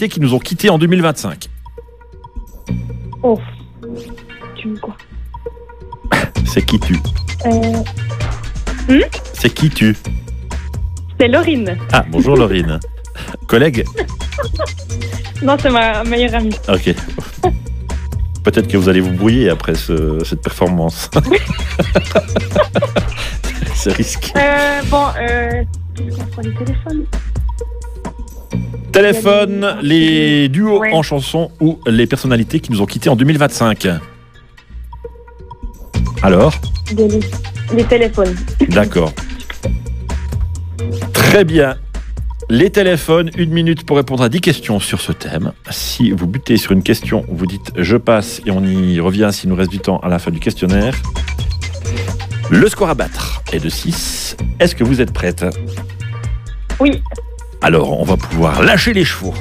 personnalités qui nous ont quittés en 2025. Oh. Tu me quoi? C'est qui tu? C'est qui tu? C'est Laurine. Ah, bonjour Laurine. Collègue? Non, c'est ma meilleure amie. Ok. Peut-être que vous allez vous brouiller après cette performance. C'est risqué. Qu'est-ce qu'on prend les téléphones? Téléphone, les duos en chanson ou les personnalités qui nous ont quittés en 2025. Alors? Les téléphones. D'accord. Très bien. Les téléphones, 1 minute pour répondre à 10 questions sur ce thème. Si vous butez sur une question, vous dites « je passe » et on y revient s'il nous reste du temps à la fin du questionnaire. Le score à battre est de 6. Est-ce que vous êtes prête? Oui. Alors, on va pouvoir lâcher les chevaux.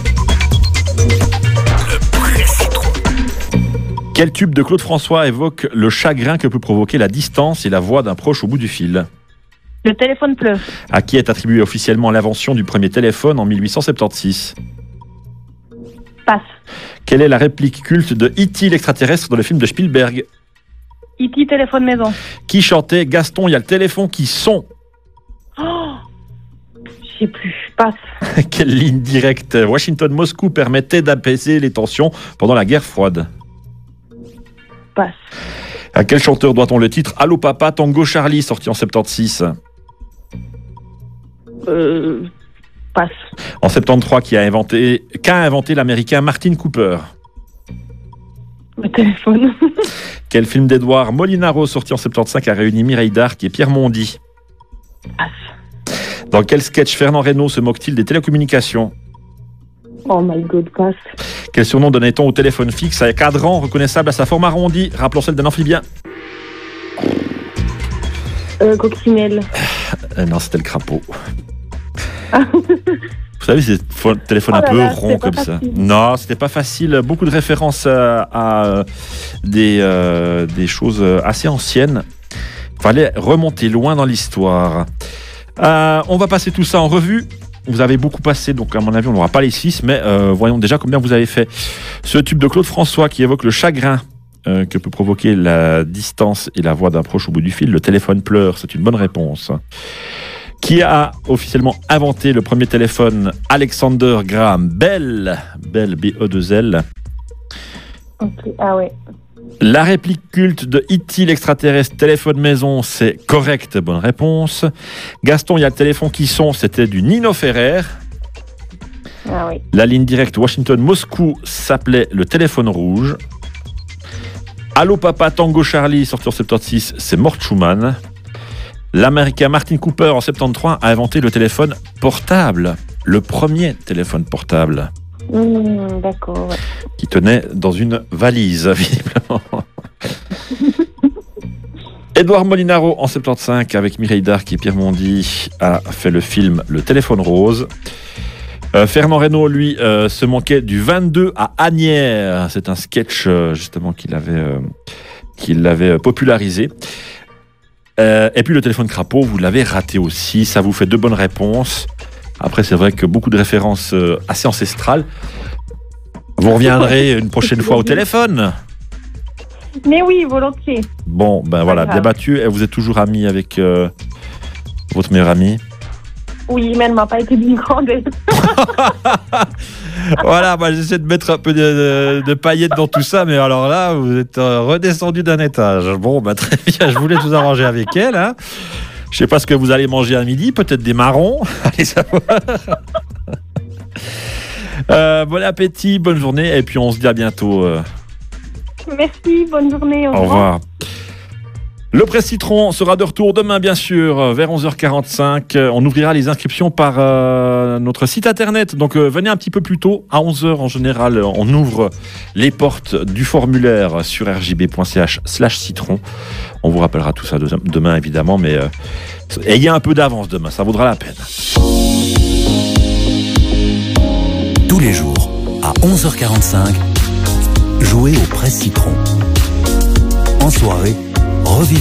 Quel tube de Claude François évoque le chagrin que peut provoquer la distance et la voix d'un proche au bout du fil? Le téléphone pleure. À qui est attribuée officiellement l'invention du premier téléphone en 1876? Passe. Quelle est la réplique culte de E.T. l'extraterrestre dans le film de Spielberg? E.T. téléphone maison. Qui chantait Gaston, il y a le téléphone qui sonne? Oh, je sais plus. Passe. Quelle ligne directe Washington-Moscou permettait d'apaiser les tensions pendant la guerre froide? Passe. À quel chanteur doit-on le titre Allô Papa Tango Charlie, sorti en 76? Passe. En 73, qu'a inventé l'américain Martin Cooper? Le téléphone. Quel film d'Edouard Molinaro, sorti en 75, a réuni Mireille Darc et Pierre Mondy? Passe. Dans quel sketch Fernand Reynaud se moque-t-il des télécommunications? Oh my god, passe. Quel surnom donnait-on au téléphone fixe à cadran reconnaissable à sa forme arrondie, rappelant celle d'un amphibien? Coccinelle. Non, c'était le crapaud. Vous savez, c'est des téléphones un peu ronds comme ça. Non, c'était pas facile. Beaucoup de références à des choses assez anciennes. Fallait remonter loin dans l'histoire. On va passer tout ça en revue. Vous avez beaucoup passé, donc à mon avis, on n'aura pas les 6, mais voyons déjà combien vous avez fait. Ce tube de Claude François qui évoque le chagrin que peut provoquer la distance et la voix d'un proche au bout du fil. Le téléphone pleure, c'est une bonne réponse. Qui a officiellement inventé le premier téléphone? Alexander Graham Bell. Bell, B-E-2-L. Ok, ah ouais. La réplique culte de E.T. l'extraterrestre, téléphone maison, c'est correct, bonne réponse. Gaston, il y a le téléphone qui sonne, c'était du Nino Ferrer. Ah oui. La ligne directe Washington-Moscou s'appelait le téléphone rouge. Allô Papa Tango Charlie, sorti en 76, c'est Mort Schumann. L'américain Martin Cooper, en 73, a inventé le téléphone portable. Le premier téléphone portable. D'accord, ouais. Qui tenait dans une valise, visiblement. Édouard Molinaro, en 75, avec Mireille Darc et Pierre Mondy, a fait le film Le téléphone rose. Fernand Reynaud, lui, se manquait du 22 à Asnières. C'est un sketch, justement, qu'il avait popularisé. Et puis le téléphone crapaud, vous l'avez raté aussi. Ça vous fait 2 bonnes réponses. Après, c'est vrai que beaucoup de références assez ancestrales. Vous reviendrez une prochaine fois au téléphone. Mais oui, volontiers. Bon, ben voilà, bien battu. Et vous êtes toujours ami avec votre meilleur ami? Oui, mais elle m'a pas été d'une grande aide. Voilà, bah, j'essaie de mettre un peu de paillettes dans tout ça, mais alors là, vous êtes redescendu d'un étage. Bon, bah, très bien, je voulais vous arranger avec elle. Hein. Je sais pas ce que vous allez manger à midi, peut-être des marrons. Allez savoir. Bon appétit, bonne journée, et puis on se dit à bientôt. Merci, bonne journée. Au revoir. Le Presse Citron sera de retour demain, bien sûr, vers 11h45. On ouvrira les inscriptions par notre site internet. Donc, venez un petit peu plus tôt. À 11h, en général, on ouvre les portes du formulaire sur rjb.ch/citron. On vous rappellera tout ça demain, évidemment. Mais ayez un peu d'avance demain, ça vaudra la peine. Tous les jours, à 11h45, jouez au Presse Citron. En soirée, revivez